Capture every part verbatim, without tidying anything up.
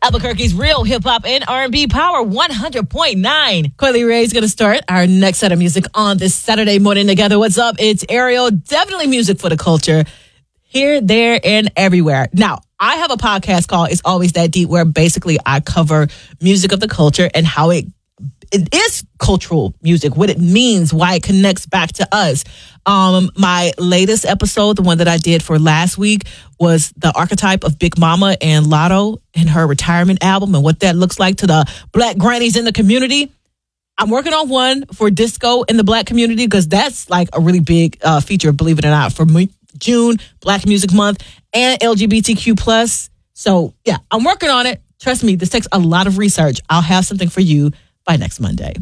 Albuquerque's real hip-hop and R and B power, one hundred point nine. Coily Ray is going to start our next set of music on this Saturday morning together. What's up? It's Ariel. Definitely music for the culture. Here, there, and everywhere. Now, I have a podcast called It's Always That Deep, where basically I cover music of the culture and how it it is cultural music, what it means, why it connects back to us. Um, my latest episode, the one that I did for last week, was the archetype of Big Mama and Lotto and her retirement album and what that looks like to the black grannies in the community. I'm working on one for disco in the black community because that's like a really big uh, feature, believe it or not, for me, June, Black Music Month, and L G B T Q plus. So, yeah, I'm working on it. Trust me, this takes a lot of research. I'll have something for you by next Monday.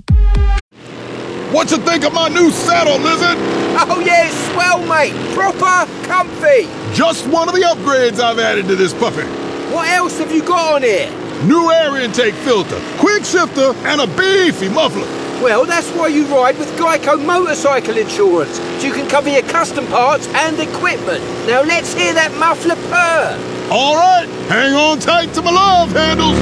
What you think of my new saddle, Lizard? Oh, yeah, it's swell, mate. Proper comfy. Just one of the upgrades I've added to this puppy. What else have you got on here? New air intake filter, quick shifter, and a beefy muffler. Well, that's why you ride with Geico Motorcycle Insurance, so you can cover your custom parts and equipment. Now let's hear that muffler purr. All right, hang on tight to my love handles.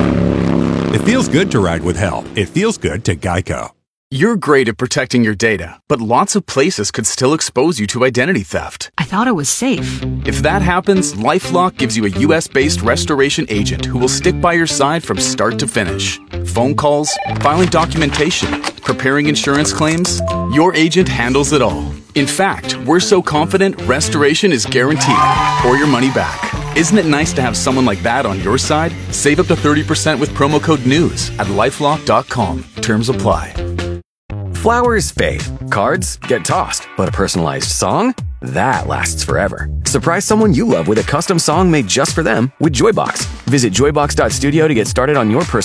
It feels good to ride with help. It feels good to Geico. You're great at protecting your data, but lots of places could still expose you to identity theft. I thought it was safe. If that happens, LifeLock gives you a U S-based restoration agent who will stick by your side from start to finish. Phone calls, filing documentation, preparing insurance claims, your agent handles it all. In fact, we're so confident restoration is guaranteed or your money back. Isn't it nice to have someone like that on your side? Save up to thirty percent with promo code NEWS at lifelock dot com. Terms apply. Flowers fade, cards get tossed, but a personalized song? That lasts forever. Surprise someone you love with a custom song made just for them with Joybox. Visit joybox dot studio to get started on your personal